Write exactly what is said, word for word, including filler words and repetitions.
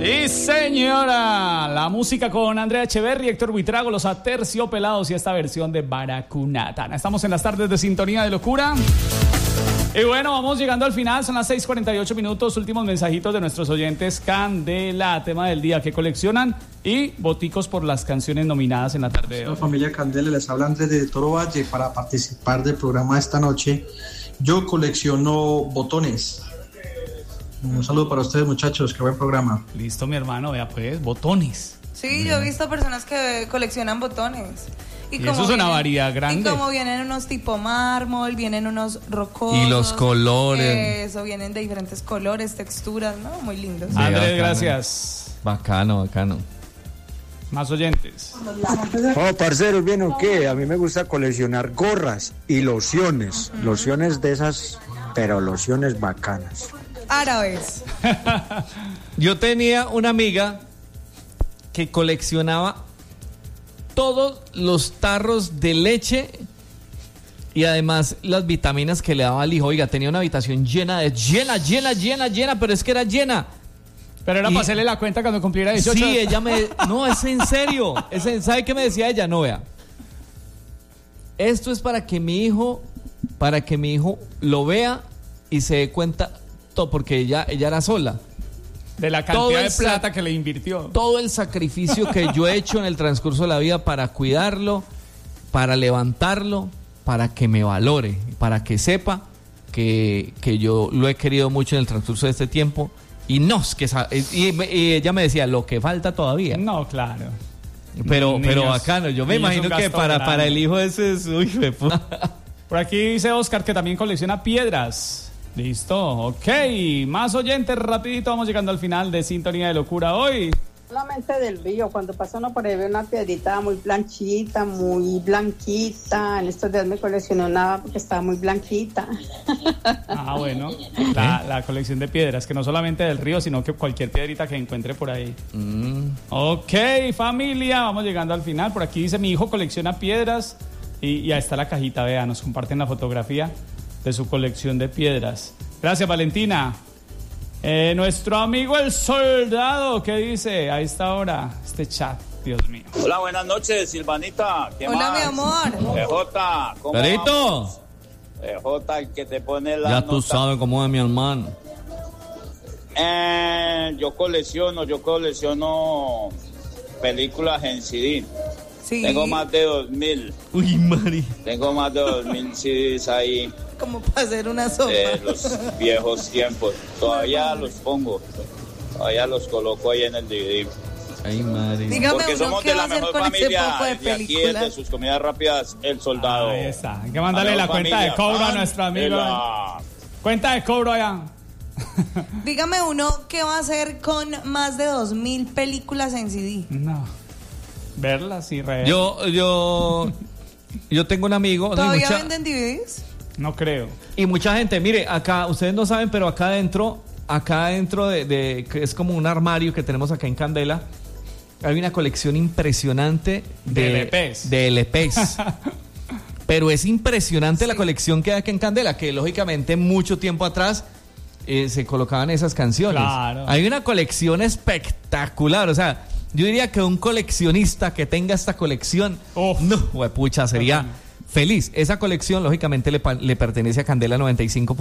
Sí, señora. La música con Andrea Echeverri, Héctor Buitrago, Los Aterciopelados y esta versión de Baracunatana. Estamos en las tardes de Sintonía de Locura. Y bueno, vamos llegando al final, son las seis cuarenta y ocho minutos, últimos mensajitos de nuestros oyentes. Candela, tema del día que coleccionan y boticos por las canciones nominadas en la tarde de hoy. La familia Candela, les habla Andrés de Toro Valle para participar del programa esta noche. Yo colecciono botones. Un saludo para ustedes, muchachos, qué buen programa. Listo, mi hermano, vea pues, botones. Sí, Bien. Yo he visto personas que coleccionan botones. Y, y como eso es una variedad grande. Y como vienen unos tipo mármol, vienen unos rocosos. Y los colores. Eso, vienen de diferentes colores, texturas, ¿no? Muy lindos. Sí, Andrés, gracias. Bacano, bacano. Más oyentes. Oh, parceros, ¿bien o qué? A mí me gusta coleccionar gorras y lociones. Uh-huh. Lociones de esas, pero lociones bacanas. Árabes. Yo tenía una amiga que coleccionaba todos los tarros de leche y además las vitaminas que le daba al hijo. Oiga, tenía una habitación llena de llena, llena, llena, llena, pero es que era llena. Pero era y, para hacerle la cuenta cuando cumpliera dieciocho. Sí, ella me... No, es en serio. Es en, ¿sabe qué me decía ella? No, vea. Esto es para que mi hijo, para que mi hijo lo vea y se dé cuenta, todo, porque ella, ella era sola. De la cantidad de plata que le invirtió. Todo el sacrificio que yo he hecho en el transcurso de la vida para cuidarlo, para levantarlo, para que me valore, para que sepa que, que yo lo he querido mucho en el transcurso de este tiempo. Y no, es que y, y ella me decía, lo que falta todavía. No, claro. Pero, niños, pero bacano, yo me imagino que para, para el hijo ese es... Uy, me Por aquí dice Oscar que también colecciona piedras. Listo, ok. Más oyentes, rapidito, vamos llegando al final de Sintonía de Locura hoy. Solamente del río, cuando pasa uno por ahí ve una piedrita muy blanquita, muy blanquita. En estos días me coleccioné una porque estaba muy blanquita. Ah, bueno, la, la colección de piedras, que no solamente del río, sino que cualquier piedrita que encuentre por ahí. Mm. Ok, familia, vamos llegando al final. Por aquí dice, mi hijo colecciona piedras y, y ahí está la cajita, vea, nos comparten la fotografía de su colección de piedras. Gracias, Valentina. Eh, nuestro amigo el soldado, ¿qué dice a esta hora? Este chat, Dios mío. Hola, buenas noches, Silvanita. ¿Qué Hola, más? mi amor. E J, ¿cómo Perito. vamos? E J, el que te pone la Ya nota. tú sabes cómo es mi hermano. Eh, yo colecciono, yo colecciono películas en C D. Sí. Tengo más de dos mil. Uy, Mari. Tengo más de dos mil C Ds ahí. Como para hacer una sopa. De los viejos tiempos. Todavía los pongo. Todavía los coloco ahí en el D V D. Ay, Mari. Dígame, porque somos de la mejor familia de, de aquí, de sus comidas rápidas, El Soldado. Ahí está. Hay que mandarle la, la cuenta de cobro a nuestro amigo. La... Cuenta de cobro allá. Dígame uno, ¿qué va a hacer con más de dos mil películas en C D? No. Verlas y reír. Yo, yo, yo tengo un amigo. ¿Todavía mucha, venden D V Ds? No creo. Y mucha gente, mire, acá, ustedes no saben, pero acá adentro, acá adentro de, de, que es como un armario que tenemos acá en Candela, hay una colección impresionante de, de L Pes. De L Pes. Pero es impresionante sí. La colección que hay acá en Candela, que lógicamente mucho tiempo atrás eh, se colocaban esas canciones. Claro. Hay una colección espectacular, o sea, yo diría que un coleccionista que tenga esta colección, oh, no, huepucha, sería feliz. Esa colección, lógicamente, le, le pertenece a Candela noventa y cinco.